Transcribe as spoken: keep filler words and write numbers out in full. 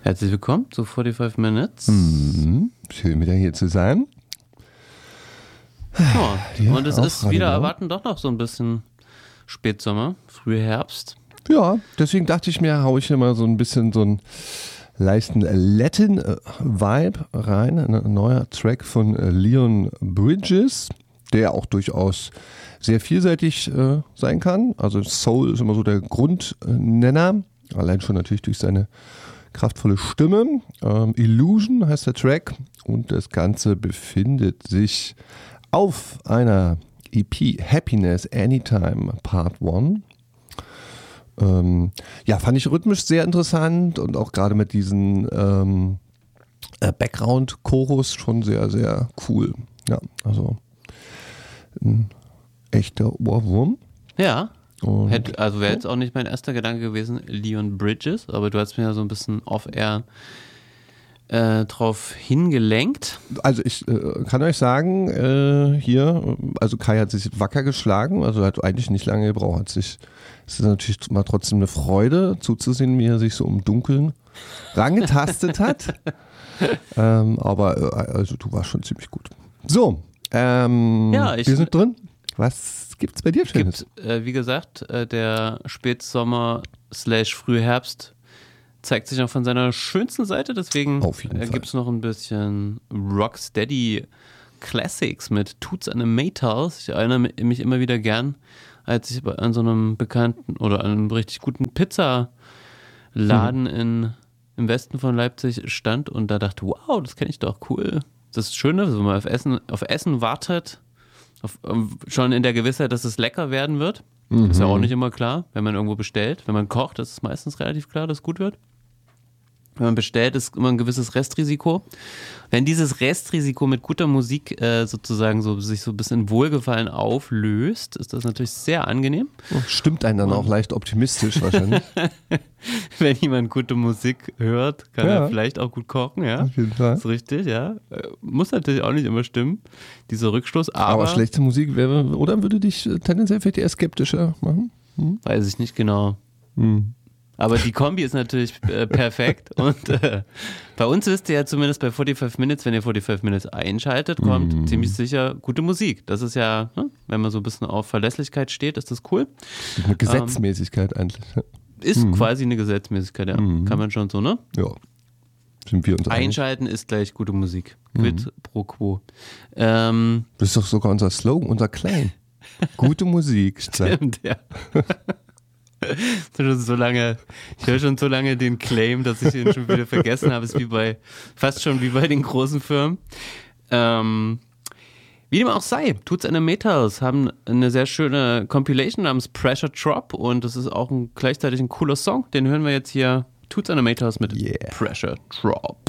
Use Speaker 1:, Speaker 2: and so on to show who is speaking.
Speaker 1: Herzlich willkommen zu forty-five Minutes.
Speaker 2: Mhm. Schön wieder hier zu sein.
Speaker 1: Ja,
Speaker 2: Ja,
Speaker 1: und es
Speaker 2: auch
Speaker 1: ist wieder
Speaker 2: genau.
Speaker 1: erwarten doch noch so ein bisschen Spätsommer, Frühherbst.
Speaker 2: Ja, deswegen dachte ich mir, hau ich hier mal so ein bisschen so einen leichten Latin-Vibe rein. Ein neuer Track von Leon Bridges, der auch durchaus sehr vielseitig äh, sein kann. Also Soul ist immer so der Grundnenner, allein schon natürlich durch seine kraftvolle Stimme. Ähm, Illusion heißt der Track und das Ganze befindet sich auf einer E P Happiness Anytime Part eins. Ähm, ja, fand ich rhythmisch sehr interessant und auch gerade mit diesen ähm, äh, Background-Chorus schon sehr, sehr cool. Ja, also ein echter Ohrwurm.
Speaker 1: Ja,
Speaker 2: Und
Speaker 1: hätte, also wäre jetzt auch nicht mein erster Gedanke gewesen, Leon Bridges, aber du hast mir ja so ein bisschen off-air äh, drauf hingelenkt.
Speaker 2: Also ich äh, kann euch sagen, äh, hier, also Kai hat sich wacker geschlagen, also hat eigentlich nicht lange gebraucht. Hat sich, es ist natürlich mal trotzdem eine Freude zuzusehen, wie er sich so im Dunkeln rangetastet hat. ähm, aber äh, also du warst schon ziemlich gut. So, ähm,
Speaker 1: Ja, ich-
Speaker 2: wir sind drin. Was gibt's bei dir Schönes?
Speaker 1: Gibt, äh, wie gesagt, äh, der Spätsommer slash Frühherbst zeigt sich noch von seiner schönsten Seite, deswegen
Speaker 2: Auf jeden
Speaker 1: äh,
Speaker 2: Fall.
Speaker 1: gibt es noch ein bisschen Rocksteady Classics mit Toots and the Maytals. Ich erinnere mich immer wieder gern, als ich bei- an so einem bekannten oder an einem richtig guten Pizzaladen
Speaker 2: Mhm.
Speaker 1: in, im Westen von Leipzig stand und da dachte, wow, das kenne ich doch, cool. Das ist schön, wenn man auf Essen, auf Essen wartet, auf, ähm, schon in der Gewissheit, dass es lecker werden wird. Ist ja auch nicht immer klar, wenn man irgendwo bestellt. Wenn man kocht, ist es meistens relativ klar, dass es gut wird. Wenn man bestellt, ist immer ein gewisses Restrisiko. Wenn dieses Restrisiko mit guter Musik äh, sozusagen so, sich so ein bisschen Wohlgefallen auflöst, ist das natürlich sehr angenehm.
Speaker 2: Stimmt einen dann auch leicht optimistisch wahrscheinlich.
Speaker 1: Wenn jemand gute Musik hört, kann
Speaker 2: Ja.
Speaker 1: er vielleicht auch gut kochen, ja.
Speaker 2: Auf jeden Fall.
Speaker 1: Ist richtig, ja. Äh, Muss natürlich auch nicht immer stimmen, dieser Rückstoß, aber,
Speaker 2: Aber schlechte Musik wäre, oder würde dich äh, tendenziell vielleicht eher skeptischer machen?
Speaker 1: weiß ich nicht genau.
Speaker 2: Hm.
Speaker 1: Aber die Kombi ist natürlich äh, perfekt und äh, bei uns wisst ihr ja zumindest bei forty-five Minutes, wenn ihr forty-five Minutes einschaltet, kommt
Speaker 2: Mhm.
Speaker 1: ziemlich sicher gute Musik. Das ist ja, ne, wenn man so ein bisschen auf Verlässlichkeit steht, ist das cool.
Speaker 2: Eine Gesetzmäßigkeit eigentlich.
Speaker 1: Ist quasi eine Gesetzmäßigkeit, ja.
Speaker 2: Mhm.
Speaker 1: Kann man schon so, ne?
Speaker 2: Ja, sind wir uns einig.
Speaker 1: Einschalten ist gleich gute Musik. Quid pro quo. Ähm,
Speaker 2: Das ist doch sogar unser Slogan, unser Claim. Gute Musik.
Speaker 1: stimmt, ja. schon so lange, ich höre schon so lange den Claim, dass ich ihn schon wieder vergessen habe. Ist wie bei, fast schon wie bei den großen Firmen. Ähm, wie dem auch sei, Toots and the Maytals haben eine sehr schöne Compilation namens Pressure Drop und das ist auch ein, gleichzeitig ein cooler Song. Den hören wir jetzt hier. Toots and the Maytals mit
Speaker 2: Yeah.
Speaker 1: Pressure Drop.